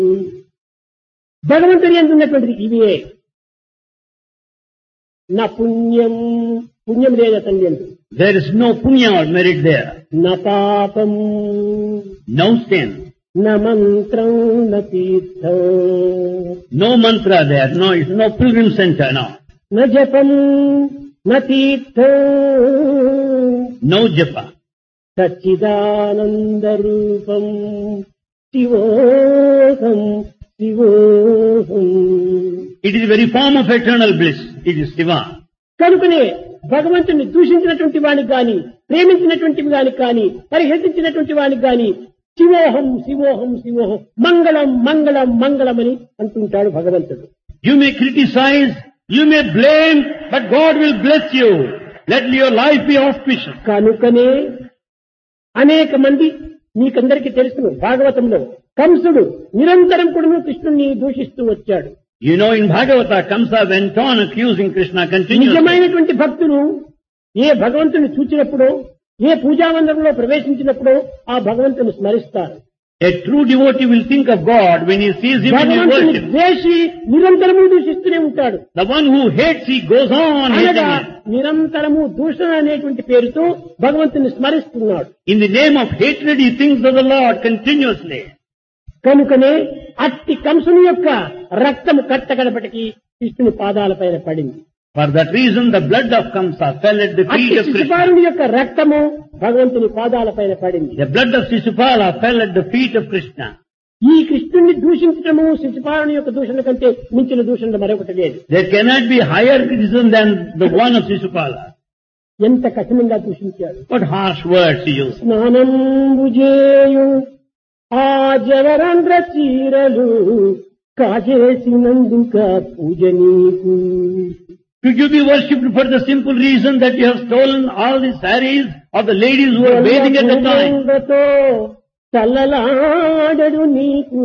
భగవంతుని యందు ఉన్నటువంటిది ఇవే. నా పుణ్యం, పుణ్యం లేదు అతని యందు. There is no punya or merit there. నా పాపం, No sin. నా మంత్రం, నా తీర్థం, No mantra there. No pilgrim center. No. నా జపం, నా తీర్థం, No japa. సచ్చిదానంద రూపం శివోహం శివోహం. It is the very form of eternal bliss. It is Shiva. కనుకనే భగవంతుని దూషించినటువంటి వానికి గాని, ప్రేమించినటువంటి వానికి గాని, పరిహసించినటువంటి వానికి గాని శివోహం శివోహం శివోహం, మంగళం మంగళం మంగళమని అంటుంటాడు భగవంతుడు. You may criticize, you may blame, but God will bless you. Let your life be auspicious. కనుకనే అనేక మంది మీకందరికీ తెలుసును, భాగవతంలో కంసుడు నిరంతరం కూడా కృష్ణుని దూషిస్తూ వచ్చాడు. You know, in Bhagavata, Kamsa went on accusing Krishna continuously. నిజమైనటువంటి భక్తులు ఏ భగవంతుని చూచినప్పుడో, ఏ పూజామందిరంలో ప్రవేశించినప్పుడో ఆ భగవంతుని స్మరిస్తారు. A true devotee will think of God when he sees him in his భగవంతుని worship. ద్వేషి నిరంతరము దూషిస్తూనే ఉంటాడు. The one who hates, he goes on అనగా hating him. నిరంతరము దూషణ అనేటువంటి పేరుతో భగవంతుని స్మరిస్తున్నాడు. In the name of hatred, he thinks of the Lord continuously. కనుకనే అట్టి కంసుని యొక్క రక్తము కట్టగడపటికి కృష్ణుని పాదాలపైన పడింది. For that reason, the blood of Kamsa fell at the అట్టి feet of Krishna. శిశుపాలుని యొక్క రక్తము భగవంతుని పాదాలపైన పడింది. The blood of Sisupala fell at the feet of Krishna. ఈ కృష్ణుని దూషించటము శిశుపాలుని యొక్క దూషణ కంటే మించిన దూషణ మరొకటి లేదు. There cannot be higher criticism than the one of Sisupala. ఎంత కఠినంగా దూషించాడు. What harsh words he used. స్నానం బుజేయు ఆ జవరంధ్ర చీరలు కాజేసినందుక పూజ నీకు. Should you be worshipped for the simple reason that you have stolen all the saris of the ladies who were bathing at the time? చల్లలాడడు నీకు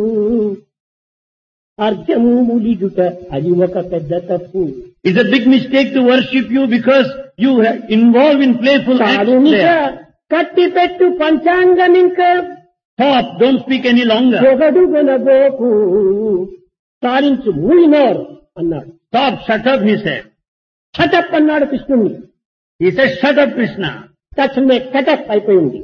అర్జంబులిడుట అది ఒక పెద్ద తప్పు. It's a big mistake to worship you because you are involved in playful acts there. కట్టి పెట్టు పంచాంగమింక Stop, don't speak any longer. పొగడు గనబోకు సారించు మూయినోర్ అన్నాడు. Stop, shut up, he said. Shut up అన్నాడు కృష్ణుణ్ణి. He said, shut up, Krishna. తక్షణమే కటప్ అయిపోయింది.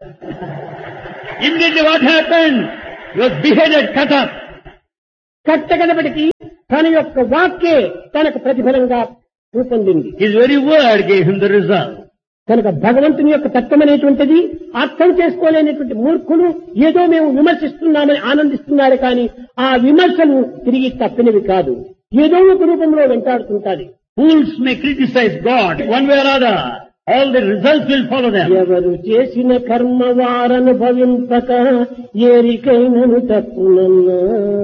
Immediately what happened? He was beheaded, cut up. కట్టగడపటికి తన యొక్క వాక్యే తనకు ప్రతిఫలంగా రూపొందింది. His very word gave him the result. కనుక భగవంతుని యొక్క తత్వం అనేటువంటిది అర్థం చేసుకోలేనటువంటి మూర్ఖులు ఏదో మేము విమర్శిస్తున్నామని ఆనందిస్తున్నారు కానీ ఆ విమర్శలు తిరిగి తప్పినవి కాదు. ఏదో ఒక రూపంలో వెంటాడుతుంటారు. Fools may criticize God one way or other. All the results will follow them. ఎవరు చేసిన కర్మ వారనుభవింపక ఏరికైనను తప్పునన్నా.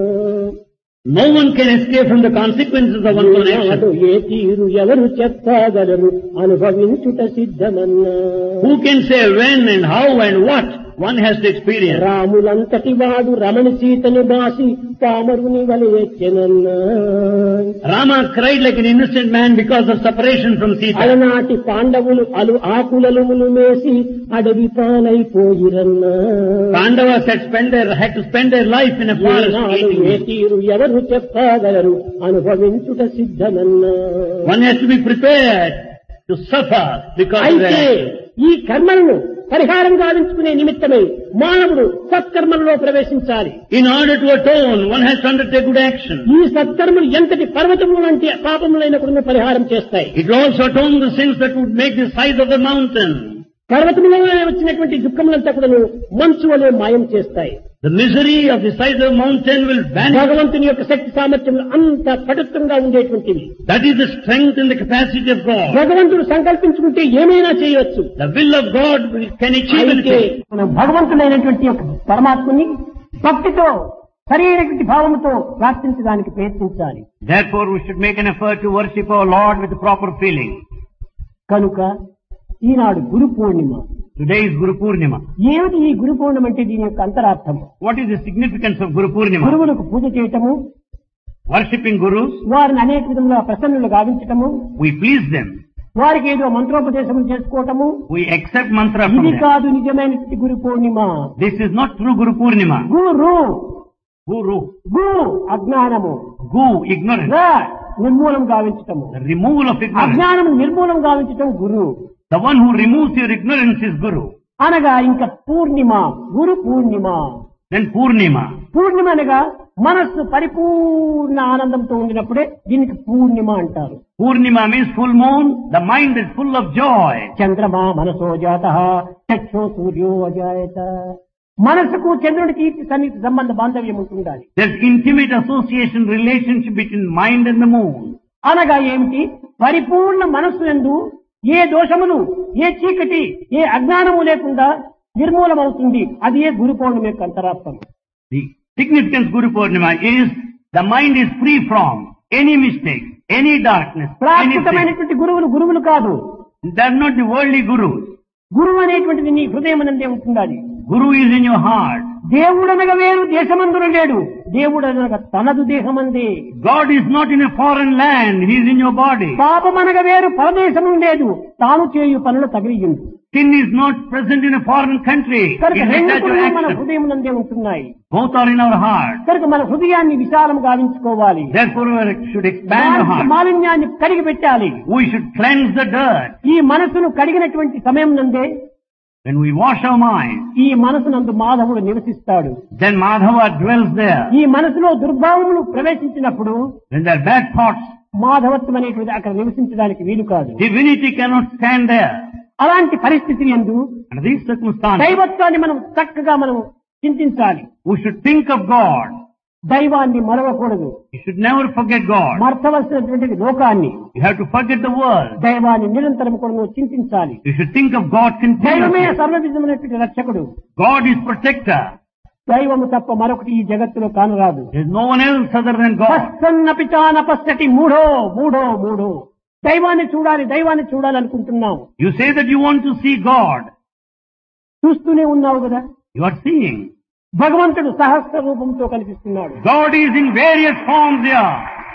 No one can escape from the consequences of one's own action. ఏ తీరు ఎవరు చెప్పగలరు అనుభవించుట సిద్ధమన్నా. Who can say when and how and what one has to experience? రాములంతటి వాడు రమణ సీతను బాసి పామరుని వలె ఎచ్చెనన్నా. Rama cried like an innocent man because of separation from Sita. అలనాటి పాండవులు ఆకులలుములు మేసి అడవి పాలైపోయిరన్నా. Pandavas had to spend their life in a forest eating. ఏ తీరు ఎవరు చెప్పగలరు అనుభవించుట సిద్ధమన్నా. One has to be prepared to suffer because of అయితే their ఈ కర్మలను పరిహారం గావించుకునే నిమిత్తమై మానవుడు సత్కర్మలలో ప్రవేశించాలి. In order to atone, one has to undertake good action. ఈ సత్కర్మలు ఎంతటి పర్వతములు లాంటి పాపములైనప్పుడు పరిహారం చేస్తాయి. It will also atone the sins that would make the size of the mountain. పర్వతములో వచ్చినటువంటి దుఃఖములంతా కూడా మంచు వలె మాయం చేస్తాయి. The misery of the size of the mountain will vanish. భగవంతుని యొక్క శక్తి సామర్థ్యం అంత పటుత్వంగా ఉండేటువంటివి. That is the strength and the capacity of God. భగవంతుడు సంకల్పించుకుంటే ఏమైనా చేయవచ్చు. The will of God can achieve అయితే anything. మనం భగవంతుడైనటువంటి యొక్క పరమాత్మని భక్తితో సరైనటువంటి భావముతో ప్రార్థించడానికి ప్రయత్నించాలి. Therefore, we should make an effort to worship our Lord with the proper feeling. కనుక ఈనాడు Guru Purnima. Today is Guru Purnima. ఏమిటి ఈ గురు పూర్ణిమ అంటే దీని యొక్క అంతరార్థం? What is the significance of Guru Purnima? గురువులకు పూజ చేయటము, Worshipping Gurus, వారిని అనేక విధంగా ప్రసన్నులు గావించటము, we please them. వారికి ఏదో మంత్రోపదేశం చేసుకోవటము, We accept mantra from ఇది them. కాదు నిజమైనటువంటి Guru Purnima. This is not true Guru Purnima. Guru Guru. గు అజ్ఞానము, Gu, ignorance. ర నిర్మూలం గావించటము, The removal of ignorance. అజ్ఞానం నిర్మూలం గావించటం గురు. The one who removes your ignorance is Guru. అనగా ఇంకా పూర్ణిమ, గురు పూర్ణిమ. Then Purnima. పూర్ణిమ అనగా మనస్సు పరిపూర్ణ ఆనందంతో ఉండినప్పుడే దీనికి పూర్ణిమ అంటారు. Purnima means full moon. The mind is full of joy. చంద్రమా మనసో జాత చక్షో సూర్యో అజాయత. మనసుకు చంద్రుడికి సన్నిహిత సంబంధ బాంధవ్యం ఉంటుండాలి. There's intimate association, relationship between mind and the moon. అనగా ఏమిటి? పరిపూర్ణ మనస్సు యందు ఏ దోషములు, ఏ చీకటి, ఏ అజ్ఞానము లేకుండా నిర్మూలమవుతుంది. అది ఏ గురు పౌర్ణమి యొక్క అంతరార్థం. The significance Guru Purnima is the mind is free from any mistake, any darkness, anything. ప్రాకృతమైనటువంటి గురువులు కాదు. They're not the worldly gurus. గురువు అనేటువంటిది నీ హృదయమనందే ఉంటుండాలి. Guru is in your heart. దేవుడనగా వేరు దేశమందున లేడు, దేవుడనగా తనదు దేహమందే. God is not in a foreign land, He is in your body. పాపమనగా వేరు పరదేశము లేదు, తాను చేయు పనులు తగిలిండు. Sin is not present in a foreign country. కనుక It is రెండు that you కూడా మన accept. హృదయమునందే ఉంటున్నాయి. Both are in our heart. కనుక మన హృదయాన్ని విశాలం గావించుకోవాలి. Therefore we should expand our heart. మాలిన్యాన్ని కడిగి పెట్టాలి. We should cleanse the dirt. ఈ మనసును కడిగినటువంటి సమయం నందే When we wash our mind, ఈ మనసునందు మాధవుడు నివసిస్తాడు. then Madhava dwells there. ఈ మనసులో దుర్భావములు ప్రవేశించినప్పుడు When there are bad thoughts, మాధవత్వం అనేటువంటి అక్కడ నివసించడానికి వీలు కాదు. divinity cannot stand there. అలాంటి పరిస్థితి యందు Under these circumstances, దైవత్వాన్ని మనం చక్కగా మనం చింతించాలి. we should think of God. దైవాన్ని మరవకూడదు. You should never forget God. మర్చవలసినటువంటి లోకాన్ని, You have to forget the world. దైవాన్ని నిరంతరం కూడా నువ్వు చింతించాలి. You should think of God దైవమే continuously. సర్వవిధమైనటువంటి రక్షకుడు. God is protector. దైవము తప్ప మరొకటి ఈ జగత్తులో కానరాదు. There is no one else other than God. పశ్చన్నపి చానపశ్చటి మూఢో. దైవాన్ని చూడాలి అనుకుంటున్నావు. You say that you want to see God. చూస్తూనే ఉన్నావు కదా. You are seeing. భగవంతుడు సహస్ర రూపంతో కనిపిస్తున్నాడు. God is in various forms here.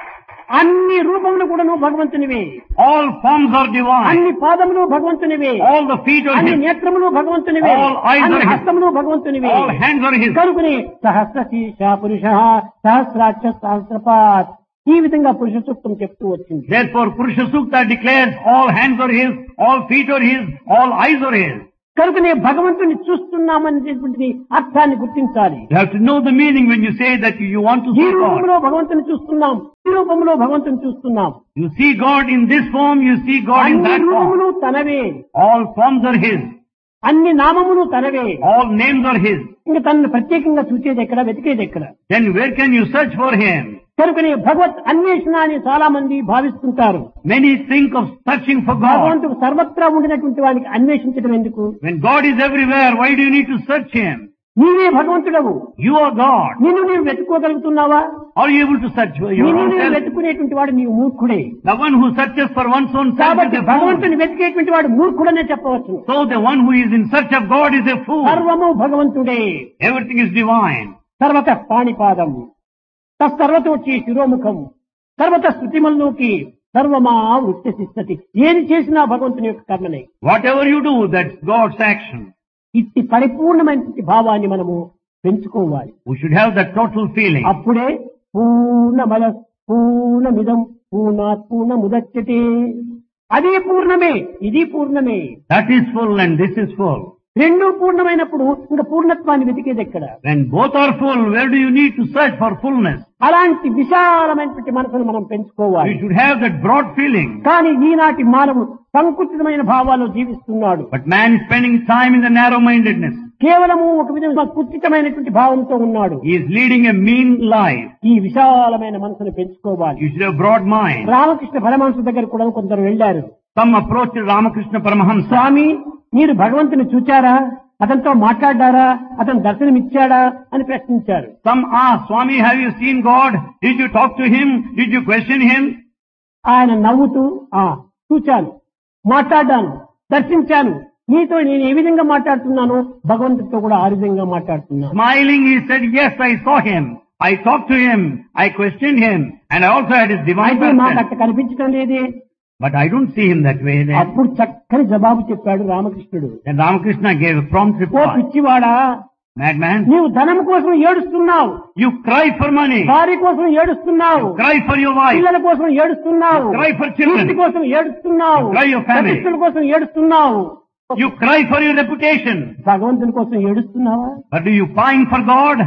అన్ని రూపములు కూడా నువ్వు భగవంతునివే. All forms are divine. అన్ని పాదములు భగవంతునివే. All the feet are అన్ని His. నేత్రములు భగవంతునివే. All eyes అన్ని are His. హస్తములు భగవంతునివే. All hands are His. కనుకనే సహస్ర శీర్ష పురుష సహస్రాక్ష సహస్రపాత్ ఈ విధంగా పురుష సూక్తం చెప్తూ వచ్చింది. Therefore Purusha Sukta declares all hands are His, all feet are His, all eyes are His. కనుకనే భగవంతుని చూస్తున్నామనేటువంటి అర్థాన్ని గుర్తించాలి. You have to know the meaning when you say that you want to ఈ see God. రూపంలో భగవంతుని చూస్తున్నాం, ఈ రూపంలో భగవంతుని చూస్తున్నాం. You see God in this form, you see God in అన్ని that రూపములు form. తనవే, All forms are His. అన్ని నామములు తనవే. All names are His. ఇంకా తనను ప్రత్యేకంగా చూసేది ఎక్కడ, వెతికేది ఎక్కడ? Then where can you search for Him? కనుకనే భగవత్ అన్వేషణ అని చాలా మంది భావిస్తుంటారు. Many think of searching for God. భగవంతుడు సర్వత్రా ఉండినటువంటి వాడికి అన్వేషించడం ఎందుకు? When God is everywhere, why do you need to search Him? నీవే భగవంతుడవు. You are God. నిన్ను నీవు వెతుక్కోగలుగుతున్నావా? Are you able to search for నిన్ను నీవు yourself? వెతుకునేటువంటి వాడు నీవు మూర్ఖుడే. The one who searches for one's own self కాబట్టి is a fool. భగవంతుని వెతికేటువంటి వాడు మూర్ఖుడనే చెప్పవచ్చు. So the one who is in search of God is a fool. సర్వము భగవంతుడే. Everything is divine. సర్వత పాణిపాదం తత్సర్వతోచి శిరోముఖం సర్వత స్థుతిమల్లోకి సర్వమా వృత్తి శిస్తతి. ఏది చేసినా భగవంతుని యొక్క కర్మనే. Whatever you do, that's God's action. ఇట్టి పరిపూర్ణమైనటువంటి భావాన్ని మనము పెంచుకోవాలి. We should have that total feeling. అప్పుడే పూర్ణమద పూర్ణమిదం పూర్ణాత్ పూర్ణముదచ్యతే. అదే పూర్ణమే, ఇది పూర్ణమే. That is full and this is full. రెండు పూర్ణమైనప్పుడు ఇంకా పూర్ణత్వాన్ని వెతికేది ఎక్కడ? When both are full, where do you need to search for fullness? అలాంటి విశాలమైనటువంటి మనసును మనం పెంచుకోవాలి. You should have that broad feeling. కానీ ఈనాటి మానవుడు సంకుచితమైన భావాల్లో జీవిస్తున్నాడు. But man is spending time in the narrow-mindedness. కేవలము ఒక విధంగా కుచితమైనటువంటి భావంతో ఉన్నాడు. He is leading a mean life. ఈ విశాలమైన మనసును పెంచుకోవాలి. You should have broad mind. Ramakrishna Paramahamsa దగ్గర కూడా కొందరు వెళ్లారు. Some approached Ramakrishna Paramahamsa. స్వామి, మీరు భగవంతుని చూచారా? అతనితో మాట్లాడారా? అతను దర్శనమిచ్చాడా అని ప్రశ్నించారు. Some asked, Swami, have you seen God? Did you talk to Him? Did you question Him? ఆయన నవ్వుతూ చూచాను, మాట్లాడాను, దర్శించాను. నీతో నేను ఏ విధంగా మాట్లాడుతున్నానో భగవంతుడితో కూడా ఆ విధంగా మాట్లాడుతున్నాను. Smiling, he said, yes, I saw Him. I talked to Him. I questioned Him. And I also had His divine అయితే మాకు presence. అట్లా కనిపించడం లేదే. But I don't see Him that way then. అప్పుడు చక్కని జవాబు చెప్పాడు రామకృష్ణుడు. Then Ramakrishna gave a prompt oh reply. పిచ్చివాడా, Madman, నీవు ధనం కోసం ఏడుస్తున్నావు, you cry for money, భార్య కోసం ఏడుస్తున్నావు, cry for your wife, పిల్లల కోసం ఏడుస్తున్నావు, cry for children, కీర్తి కోసం ఏడుస్తున్నావు, cry your family, ప్రతిష్టల కోసం ఏడుస్తున్నావు. you cry for your reputation. భగవంతుని కోసం ఏడుస్తున్నావా? But do you pine for God?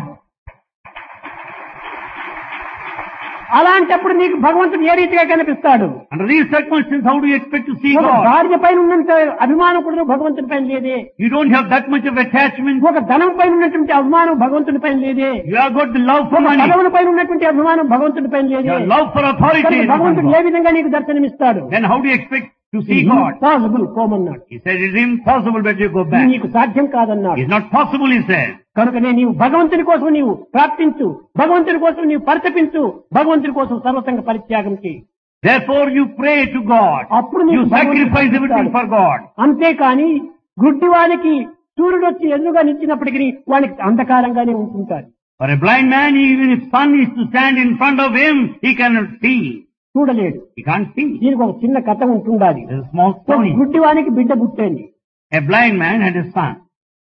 అలాంటప్పుడు నీకు భగవంతుడు ఏ రీతిగా కనిపిస్తాడు? Under these circumstances, how do you expect to see ఒక God? భార్య పైన ఉన్నంత అభిమానం కూడా భగవంతుని పైన లేదే. You don't have that much of attachment. ఒక ధనం పైన ఉన్నటువంటి అభిమానం భగవంతుని పైన లేదే. You have got the love for ఒక money. పదవుల పైన ఉన్నటువంటి అభిమానం భగవంతుని పైన లేదే. Your love for authority. కనుక భగవంతుడు ఏ విధంగా నీకు దర్శనమిస్తాడు? Then how do you expect to see God? Possible పోమన్నాడు. He said it is impossible that you go back. నీకు సాధ్యం కాదన్నాడు. It's not possible, he said. కనుకనే నీవు భగవంతుని కోసం నీవు ప్రార్థించు, భగవంతుని కోసం నీవు పరితపించు, భగవంతుని కోసం సర్వసంగ పరిత్యాగం చేయి. Therefore you pray to God. అప్పుడు You నీకు sacrifice everything for God. అంతేకాని గుడ్డివానికి సూర్యుడు వచ్చి ఎదురుగా నిలిచినప్పటికీ వానికి అంధకారంగానే ఉంటుంటారు. For a blind man, even if sun is to stand in front of him, he cannot see. చూడలేడు. He can't see. దీనికి ఒక చిన్న కథ ఉంటుండాలి. There's a small ఒక story. గుడ్డివానికి బిడ్డ పుట్టేంది. A blind man had a son.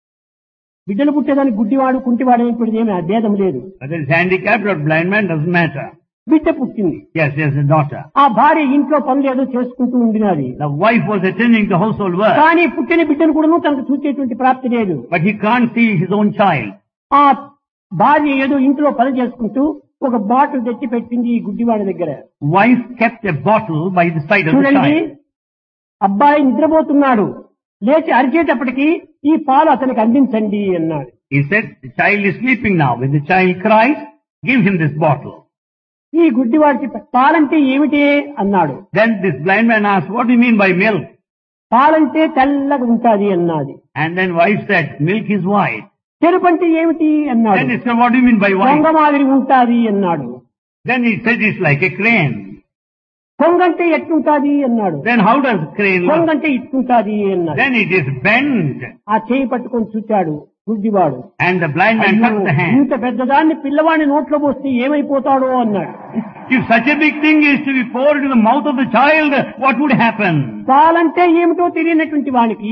బిడ్డలు పుట్టేదానికి గుడ్డివాడు కుంటివాడు అనేటువంటిది ఏమి భేదం లేదు. Whether he's handicapped or blind man doesn't matter. బిడ్డ పుట్టింది. Yes, he has a daughter. ఆ భార్య ఇంట్లో పనులు ఏదో చేసుకుంటూ ఉండినది. The wife was attending to household work. కానీ పుట్టిన బిడ్డను కూడా తనకు చూసేటువంటి ప్రాప్తి లేదు. But he can't see his own child. ఆ భార్య ఏదో ఇంట్లో పని చేసుకుంటూ ఒక బాటిల్ తెచ్చి పెట్టింది ఈ గుడ్డివాడి దగ్గర. Wife kept a bottle by the side of the చూడండి, child. అబ్బాయి నిద్రపోతున్నాడు, లేచి అరిచేటప్పటికి ఈ పాలు అతనికి అందించండి అన్నాడు. He said, the child is sleeping now. When the child cries, give him this bottle. ఈ గుడ్డివాడికి పాలంటే ఏమిటి అన్నాడు. Then this blind man asked, what do you mean by milk? పాలంటే తెల్లగా ఉంటాది అన్నది. And then wife said, milk is white. చెరుపంటే ఏమిటి అన్నాడు. Then he said, what do you mean by white? కొంగ మాదిరి ఉంటాది అన్నాడు. Then he said, it's like a crane. కొంగంటే ఎట్లుంటాది అన్నాడు. Then how does crane look? కొంగంటే ఇట్లుంటాది అన్నాడు. Then it is bent. ఆ చేయి పట్టుకొని చూచాడు గుడ్డివాడు. And the blind man touched the hand. ఇంత పెద్దదాన్ని పిల్లవాడిని నోట్లో పోస్తే ఏమైపోతాడో అన్నాడు. If such a big thing is to be poured into the mouth of the child, what would happen? పాలంటే ఏమిటో తెలియనటువంటి వానికి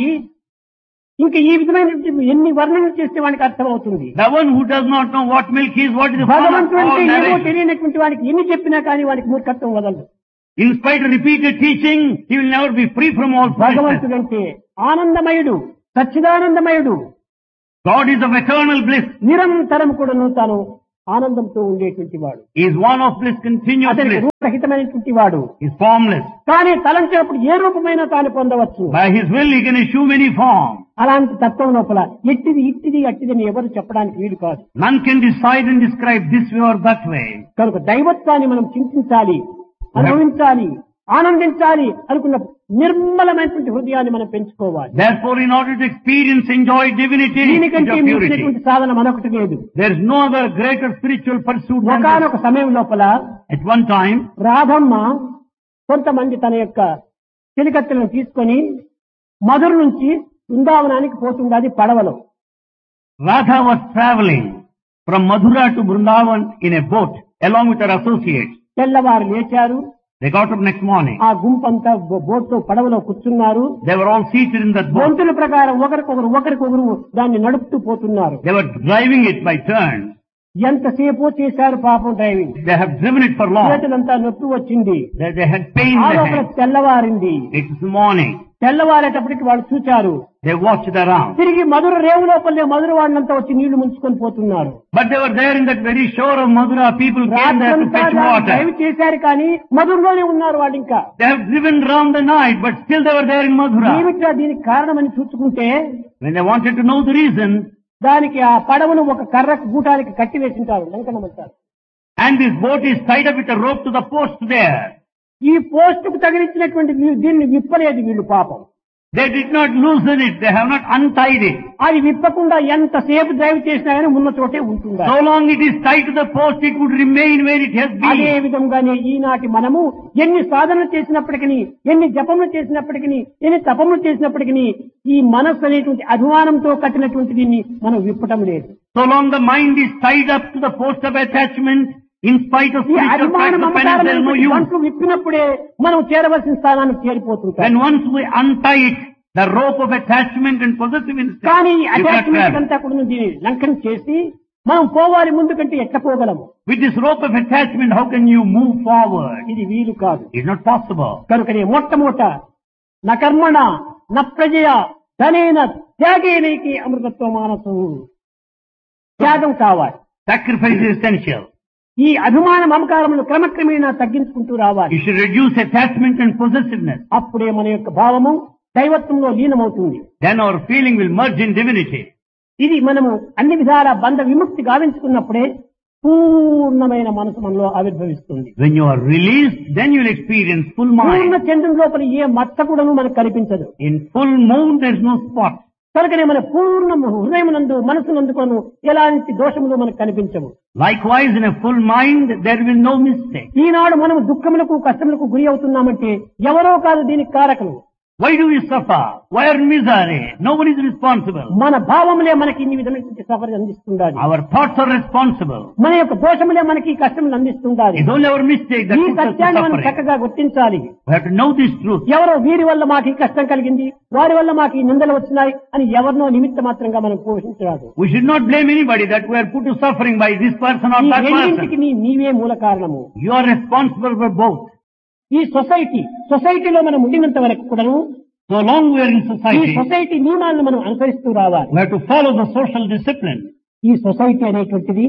ఇంకా ఈ విధమైనటువంటి ఎన్ని వర్ణనలు చేస్తే వానికి అర్థమవుతుంది. The one who does not know what milk is, what is the form of భగవంతుడు అంటే all ఏమో narration. తెలియనటువంటి వానికి ఎన్ని చెప్పినా కానీ వానికి మూర్ఖత్వం వదలదు. In spite of repeated teaching, he will never be free from all foolishness. భగవంతుడు అంటే ఆనందమయుడు, సచ్చిదానందమయుడు, God is of eternal bliss. నిరంతరం కూడాను తాను ఆనందంతో ఉండేటువంటి వాడు. He is one of bliss, continuous అతనికి bliss. రూపరహితమైనటువంటి వాడు. He is formless. కానీ తలంచినప్పుడు ఏ రూపమైనా తాను పొందవచ్చు. By his will, he can assume any form. అలాంటి తత్వం లోపల ఎట్టిది ఇట్టిది అట్టిదని ఎవరు చెప్పడానికి వీలు కాదు. None can decide and describe this way or that way. కనుక దైవత్వాన్ని మనం చింతించాలి, అనుభవించాలి, ఆనందించాలి అనుకున్న నిర్మలమైనటువంటి హృదయాన్ని మనం పెంచుకోవాలి. Therefore, in order to experience, enjoy divinity, దీనికంటే into purity, మించినటువంటి సాధన మనొకటి లేదు. there is no other greater spiritual pursuit than this. ఒకనొక సమయం లోపల At one time, రాధమ్మ కొంతమంది తన యొక్క చెలికత్తెలను తీసుకొని మధుర నుంచి బృందావనానికి పోతుండది పడవలో. Radha was traveling from Mathura to Vrindavan in a boat along with her associates. తెల్లవారు లేచారు. They got up next morning. ఆ గుంపంతా బోట్ లో పడవలో కూర్చున్నారు. They were all seated in that boat. వంతుల ప్రకారం ఒకరికొకరు దాన్ని నడుపుతూ పోతున్నారు. They were driving it by turns. ఎంతసేపు చేశారు పాపం driving. They have driven it for long. చేతులంతా నొప్పి వచ్చింది. They had pain in ఆ their లోపల hands. తెల్లవారింది. It's morning. తెల్లవారేటప్పటికి వాళ్ళు చూచారు. They watched around. తిరిగి మధుర రేవు లోపలే మధుర వాళ్ళంతా వచ్చి నీళ్లు ముంచుకొని పోతున్నారు. But they were there in that very shore of Mathura. People came there to రాత్రంతా fetch డ్రైవ్ water. చేశారు కానీ మధురలోనే ఉన్నారు వాళ్ళు ఇంకా. They have driven round the night, but still they were there in Mathura. ఏమిట్రా దీనికి కారణమని చూసుకుంటే When they wanted to know the reason, దానికి ఆ పడవను ఒక కర్రకు గూటానికి కట్టి వేసింటారు, లంకనమంటారు. and this boat is tied up with a rope to the post there. ఈ పోస్ట్ కు తగిలించినటువంటి దీన్ని విప్పలేదు వీళ్ళు పాపం. They did not loosen it. They have not untied it. అది విప్పకుండా ఎంతసేపు డ్రైవ్ చేసినా కానీ ఉన్న చోటే ఉంటుందా. So long it is tied to the post, it would remain where it has అదే been. విధంగానే ఈనాటి మనము ఎన్ని సాధనలు చేసినప్పటికీ, ఎన్ని జపములు చేసినప్పటికీ, ఎన్ని తపములు చేసినప్పటికీ ఈ మనస్సు అనేటువంటి అభిమానంతో కట్టినటువంటి దీన్ని మనం విప్పటం లేదు. So long the mind is tied up to the post of attachment, in spite of ఈ spiritual అభిమానం practice of penance, there is no use. గంటలు విప్పినప్పుడే మనం చేరవలసిన స్థానానికి చేరిపోతుంటాం. When once we untie it, The rope of attachment and possessive instinct. కానీ You cannot attachment travel. అంతా కూడా దీన్ని లంకన చేసి మనం పోవాలి ముందు కంటే ఎట్లా పోగలము? With this rope of attachment, how can you move forward? ఇది వీలు కాదు. It's not possible. కనుకనే మొట్టమొదట న కర్మణ న ప్రజయ ధనేన త్యాగేనైకి అమృతత్వ మానసు. త్యాగం కావాలి. Sacrifice is essential. ఈ అభిమాన మమకారములు క్రమక్రమేణా తగ్గించుకుంటూ రావాలి. You should reduce attachment and possessiveness. అప్పుడే మన యొక్క భావము దైవత్వంలో లీనమవుతుంది. Then our feeling will merge in divinity. ఇది మనము అన్ని విధాల బంధ విముక్తి గావించుకున్నప్పుడే పూర్ణమైన మనసు మనలో ఆవిర్భవిస్తుంది. When you are released, then you will experience full Purna mind. చంద్రుని లోపల ఏ మచ్చ కూడాను మనకు కనిపించదు. In full moon, there is no spot. కనుకనే మన పూర్ణ హృదయమునందు మనసునందు కొను ఎలాంటి దోషములు మనకు కనిపించవు. Likewise, in a full mind, there will be no mistake. ఈనాడు మనం దుఃఖములకు కష్టములకు గురి అవుతున్నామంటే ఎవరో కాదు దీనికి కారకులు. Why do we suffer? Why are misery? Nobody is responsible. మన భావములే మనకి ఇన్ని విధమైనటువంటి suffer అందిస్తుండాలి. Our thoughts are responsible. మన యొక్క దోషములే మనకి ఈ కష్టములు అందిస్తుండాలి. It's only our mistake that ఈ puts us to సత్యాన్ని మనం suffering. చక్కగా గుర్తించాలి. We have to know this truth. ఎవరో వీరి వల్ల మాకు ఈ కష్టం కలిగింది, వారి వల్ల మాకు ఈ నిందలు వచ్చినాయి అని ఎవరినో నిమిత్త మాత్రంగా మనం పోషించరాదు. We should not blame anybody that we are put to suffering by this person or ఈ that రెండింటికి person. నీవే మూల కారణము. You are responsible for both. ఈ సొసైటీలో మనం ఉండినంత వరకు కూడాను So long we are in ఈ society, సొసైటీ నియమాలను మనం అనుసరిస్తూ రావాలి. we have to follow the social discipline. ఈ సొసైటీ అనేటువంటిది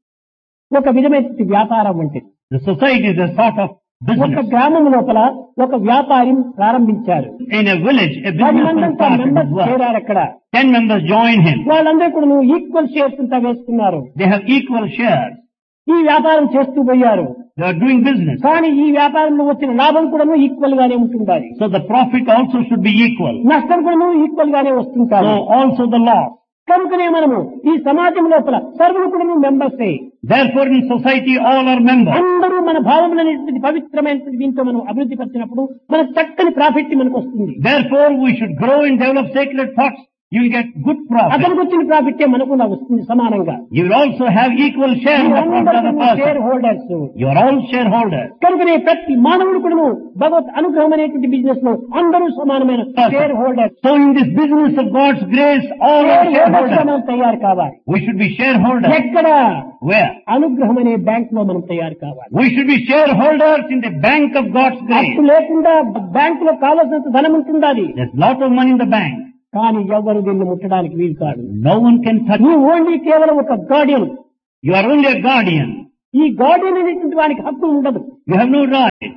ఒక విధమైనటువంటి వ్యాపారం వంటిది. The society is a sort of ఒక business. గ్రామం లోపల ఒక వ్యాపారి ప్రారంభించారు. In a village, a 10 businessman మందంతా started members his work. చేరారు అక్కడ. 10 members join him. వాళ్ళందరూ కూడా ఈక్వల్ షేర్స్ అంతా వేసుకున్నారు. They have equal shares. ఈ వ్యాపారం చేస్తూ పోయారు. They are doing business. కానీ ఈ వ్యాపారంలో వచ్చిన లాభం కూడా ఈక్వల్ గానే ఉంటుండాలి. So the profit also should be equal. నష్టం కూడా ఈక్వల్ గానే వస్తుంటారు. So also the loss. కనుకనే మనము ఈ సమాజం లోపల సర్వులు కూడా మెంబర్సే. Therefore in society all are members. అందరూ మన భావములనేటువంటి పవిత్రమైనటువంటి దీంతో మనం అభివృద్ధి పరిచినప్పుడు మన చక్కని ప్రాఫిట్ మనకు వస్తుంది. Therefore we should grow and develop sacred thoughts. You will get good profit. అతనికి వచ్చిన ప్రాఫిట్ మనకు వస్తుంది సమానంగా. You will also have equal share in the profit of the share person. Holders. You are all shareholders. కనుకనే ప్రతి మానవుడు కూడా భగవత్ అనుగ్రహం అనేటువంటి బిజినెస్ లో అందరూ సమానమైన share holders. So in this business of God's grace, all are shareholders. మనం తయారు కావాలి. We should be shareholders. ఎక్కడ Where? అనుగ్రహం అనే బ్యాంక్ లో మనం తయారు కావాలి. We should be shareholders in the bank of God's grace. అప్పు లేకుండా బ్యాంక్ లో కావాల్సినంత ధనం ఉంటుండాలి. There's lot of money in the bank. కానీ ఎవరు దీన్ని ముట్టడానికి వీలు కాదు. No one can touch నువ్వు it. ఓన్లీ కేవలం ఒక Guardian. You are only a guardian. ఈ గార్డియన్ అనేటువంటి వానికి హక్కు ఉండదు. You have no right.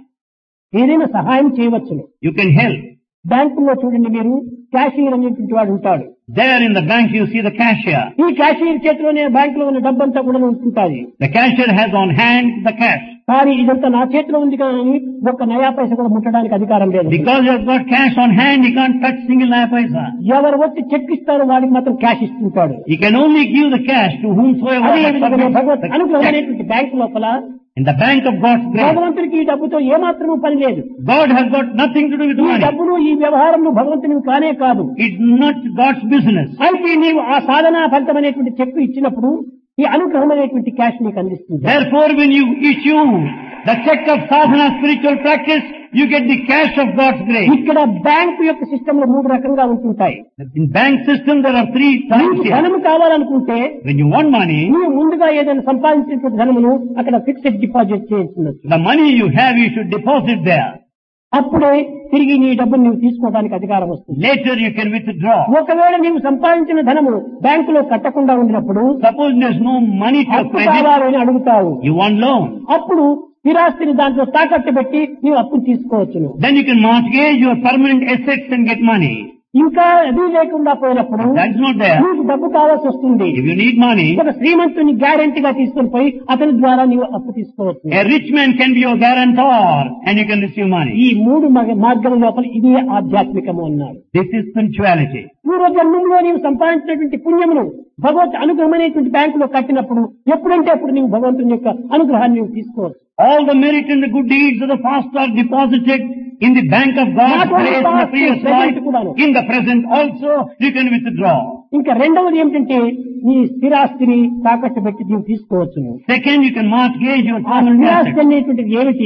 ఏదైనా సహాయం చేయవచ్చును. You can help. బ్యాంకుల్లో చూడండి మీరు క్యాషియర్ అనేటువంటి వాడు ఉంటాడు. There in the bank you see the cashier. ఈ క్యాషియర్ చేతిలోనే బ్యాంకులో ఉన్న డబ్బంతా కూడా ఉంటుంటాది. The cashier has on hand the cash. కానీ ఇదంతా నా చేతిలో ఉంది కానీ ఒక్క నయా పైస కూడా ముట్టడానికి అధికారం లేదు. Because you have got cash on hand, you can't touch single naya paisa. ఎవరు వచ్చి చెక్ ఇస్తారో వాడికి మాత్రం cash ఇస్తుంటాడు. You can only give the cash to whomsoever. అదే విధంగా భగవత్ The అనుగ్రహం check. అనేటువంటి బ్యాంకు లోపల In the bank of God's grace, భగవంతుడికి ఈ డబ్బుతో ఏమాత్రమూ పని లేదు. God has got nothing to do with ఈ money. డబ్బులు ఈ వ్యవహారంలో భగవంతుని కానే కాదు. It's not God's business. అయితే నీవు ఆ సాధనా ఫలితం అనేటువంటి చెక్ ఇచ్చినప్పుడు ఈ అనుగ్రహం అనేటువంటి క్యాష్ నీకు అందిస్తుంది. Therefore, when you issue the check of sadhana spiritual practice, you get the cash of God's grace. ఇక్కడ బ్యాంకు యొక్క సిస్టమ్ లో 3 రకంగా ఉంటుంటాయి. In bank system, there are 3 types నీకు here. ధనము కావాలనుకుంటే When you want money, నువ్వు ముందుగా ఏదైనా సంపాదించినటువంటి ధనమును అక్కడ fixed deposit చేయించవచ్చు. the money you have, you should deposit there. అప్పుడే తిరిగి నీ డబ్బును నువ్వు తీసుకోవడానికి అధికారం వస్తుంది. Later you can withdraw. ఒకవేళ నీవు సంపాదించిన ధనము బ్యాంకులో కట్టకుండా ఉండినప్పుడు Suppose there's no money to అప్పు credit, కావాలని అడుగుతావు. you want loan. అప్పుడు స్థిరాస్తిని దాంట్లో తాకట్టు పెట్టి నీవు అప్పును తీసుకోవచ్చును. Then you can mortgage your permanent assets and get money. ఇంకా అది లేకుండా పోయినప్పుడు That's not there. నీకు డబ్బు కావాల్సి వస్తుంది. If you need money, ఒక శ్రీమంతుని గ్యారెంటీగా తీసుకుని పోయి అతని ద్వారా నీవు అప్పు తీసుకోవచ్చు. a rich man can be your guarantor and you can receive money. ఈ 3 మార్గం లోపల ఇదే ఆధ్యాత్మికము అన్నారు. This is spirituality. పూర్వజన్మంలో నీవు సంపాదించినటువంటి పుణ్యమును భగవత్ అనుగ్రహం అనేటువంటి బ్యాంకులో కట్టినప్పుడు ఎప్పుడంటే అప్పుడు నీవు భగవంతుని యొక్క అనుగ్రహాన్ని నీవు తీసుకోవచ్చు. All the merit and the good deeds of the past are deposited in the bank of God's Not only grace in the past, previous present life. కూడాను. In the present also, you can withdraw. ఇంకా రెండవది ఏమిటంటే నీ స్థిరాస్తిని తాకట్టు పెట్టి నీవు తీసుకోవచ్చును. Second, you can mortgage your ఆ permanent స్థిరాస్తి assets. అనేటువంటిది ఏమిటి?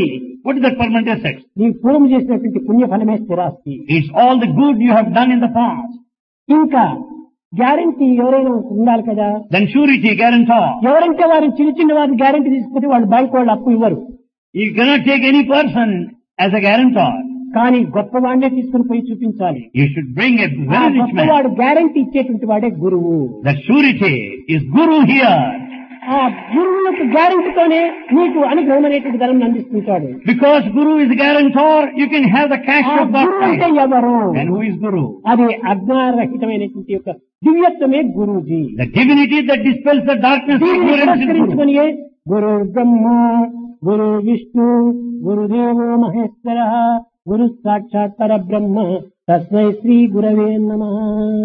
What is that permanent asset? నీ పూర్వం చేసినటువంటి పుణ్య ఫలమే స్థిరాస్తి. It's all the good you have done in the past. ఇంకా గ్యారంటీ ఎవరైనా ఉండాలి కదా. Then surety, guarantor. ఎవరంటే వారు చిన్న చిన్న వారిని గ్యారంటీ తీసుకుంటే వాళ్ళు బ్యాంక్ వాళ్ళు అప్పు ఇవ్వరు. You cannot take any person as a guarantor. కానీ గొప్పవాడినే తీసుకుని పోయి చూపించాలి. You should bring a ఆ very rich man. గొప్పవాడు గ్యారంటీ ఇచ్చేటువంటి వాడే గురువు. The surety is Guru here. ఆ గురువు యొక్క గ్యారంటీతోనే నీకు అనుగ్రహం అనేటువంటి ధనం అందిస్తుంటాడు. Because Guru is a guarantor, you can have the cash ఆ of God. గురువు అంటే ఎవరు? And who is Guru? అది అజ్ఞానరహితమైనటువంటి యొక్క దివ్యత్వమే Guruji. The divinity that dispels the darkness of దీనిని ignorance is Guru. పురస్కరించుకొని గురు బ్రహ్మ గురు విష్ణు గురుదేవో మహేశ్వర గురు సాక్షాత్ పరబ్రహ్మ తస్మై శ్రీ గురవే నమః.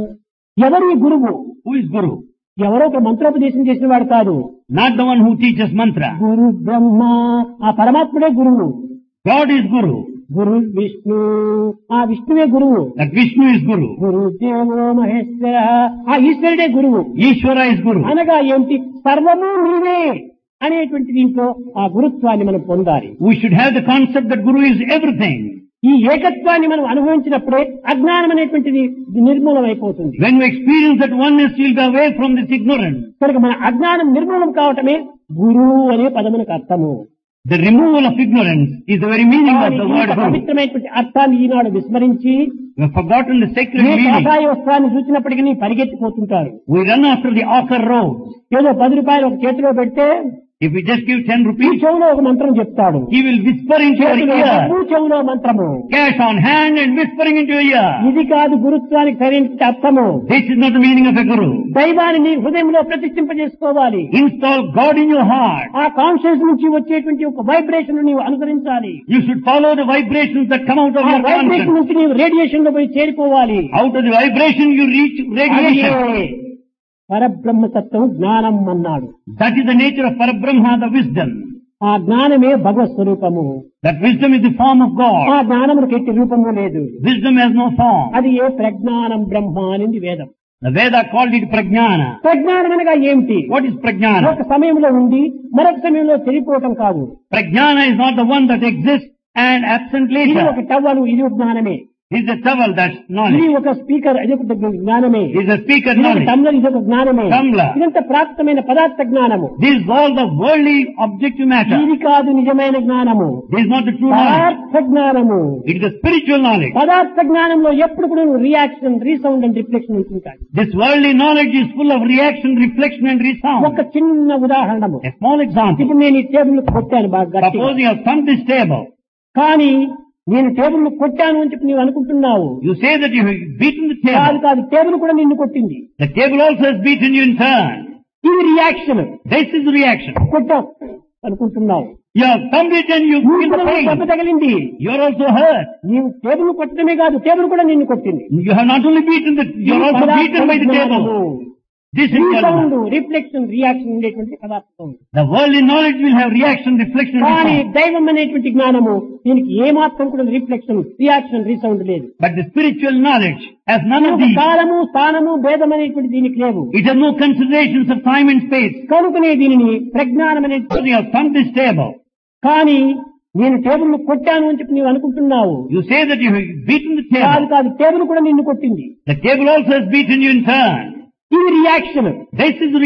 ఎవరి గురువు? Who is Guru? ఎవరో ఒక మంత్రోపదేశం చేసిన వాడు కాదు. Not the one who teaches mantra. గురు బ్రహ్మ, ఆ పరమాత్ముడే గురువు. God is Guru. గురు విష్ణు, ఆ విష్ణువే గురువు. That Vishnu is Guru. గురుదేవో Maheshwara, ఆ ఈశ్వరుడే గురువు. Ishvara is Guru. అనగా ఏమిటి? సర్వము నీవే అనేటువంటి దీంట్లో ఆ గురుత్వాన్ని మనం పొందాలి. We should have the concept that Guru is everything. ఈ ఏకత్వాన్ని మనం అనుభవించినప్పుడే అజ్ఞానం అనేటువంటిది నిర్మూలం అయిపోతుంది. When you experience that oneness, you will be away from this ignorance. కనుక మన అజ్ఞానం నిర్మూలం కావటమే గురువు అనే పదమునకు అర్థము. The removal of ignorance is the very meaning of the word Guru. పవిత్రమైనటువంటి అర్థాన్ని ఈనాడు విస్మరించి We have forgotten the sacred A meaning. కాషాయ వస్త్రాన్ని చూసినప్పటికీ పరిగెత్తిపోతుంటారు. We run after the ochre robe. ఏదో 10 రూపాయలు ఒక చేతిలో పెడితే If we just give 10 ఈ rupees, చెవులో ఒక మంత్రం చెప్తాడు. he will whisper into your చేతిలో ear. డబ్బు, చెవులో మంత్రము. Cash on hand and whispering into your ear. ఇది కాదు గురుత్వానికి సరైన అర్థము. This is not the meaning of a Guru. దైవాన్ని నీ హృదయంలో ప్రతిష్ఠింపజేసుకోవాలి. Install God in your heart. ఆ కాన్షియస్ నుంచి వచ్చేటువంటి ఒక వైబ్రేషన్ నీవు అనుసరించాలి. You should follow the vibrations that come out of ఆ your వైబ్రేషన్ conscience. నుంచి నీవు రేడియేషన్ లో పోయి చేరిపోవాలి. Out of the vibration you reach radiation. అదే పరబ్రహ్మతత్వం జ్ఞానం అన్నాడు. That is the nature of Parabrahma, the wisdom. ఆ జ్ఞానమే భగవత్ స్వరూపము. That wisdom is the form of ఆ God. జ్ఞానమునికి ఎట్టి రూపము లేదు. Wisdom has no form. అది ఏ ప్రజ్ఞానం బ్రహ్మ అనేది వేదం. The Veda called it Prajnana. ప్రజ్ఞానం అనగా ఏమిటి? What is Prajnana? ఒక సమయంలో ఉండి మరొక సమయంలో చెడిపోవటం కాదు. Prajnana is not the one that exists and absent ఇది later. ఒక టవలు, ఇది ఒక జ్ఞానమే. It is a towel, that's ఇది knowledge. ఒక స్పీకర్, ఇది ఒక జ్ఞానమే. It is a speaker ఇది ఒక knowledge. టమ్లర్, ఇది ఒక జ్ఞానమే. Tumbler. ఇదంతా ప్రాప్తమైన పదార్థ జ్ఞానము. This is all the worldly objective matter. ఇది కాదు నిజమైన జ్ఞానము. This is not the true knowledge. పదార్థ జ్ఞానము. It is a spiritual knowledge. పదార్థ జ్ఞానంలో ఎప్పుడు కూడా రియాక్షన్, రీసౌండ్ అండ్ రిఫ్లెక్షన్ ఉంటుంటాయి. This worldly knowledge is full of reaction, reflection and resound. ఒక చిన్న ఉదాహరణము. A small example. ఇప్పుడు నేను ఈ టేబుల్ కొట్టాను బాగా గట్టిగా. Suppose you have thumped this table. కానీ నేను టేబుల్ కొట్టాను అని చెప్పి నీవు అనుకుంటున్నావు. You say that you have beaten the కాదు table. కాదు, టేబుల్ కూడా నిన్ను కొట్టింది. The table also has beaten you in turn. ఇది రియాక్షన్. This is reaction. కొట్టావు అనుకుంటున్నావు. You have thumped it and you feel the దెబ్బ pain. తగిలింది. You are also hurt. నీవు టేబుల్ కొట్టడమే కాదు, టేబుల్ కూడా నిన్ను కొట్టింది. You have not only beaten the, you are also beaten by the table. This is resound, called. Reflection, reaction ఉండేటువంటి పదార్థం. The worldly knowledge will have reaction, reflection and కానీ resound. దైవం అనేటువంటి జ్ఞానము దీనికి ఏమాత్రం కూడా రిఫ్లెక్షన్, రియాక్షన్, రీసౌండ్ లేదు. But the spiritual knowledge has none of these. కాలము, స్థానము, భేదం అనేటువంటి దీనికి లేవు. It has no considerations of time and space. కనుకనే దీనిని ప్రజ్ఞానం అనే. Suppose you have thumped this table. కానీ నేను టేబుల్ కొట్టాను అని చెప్పి నీవు అనుకుంటున్నావు. You say that you have beaten the కాదు table. కాదు, టేబుల్ కూడా నిన్ను కొట్టింది. The table also has beaten you in turn. ఇది రియాక్షన్. This is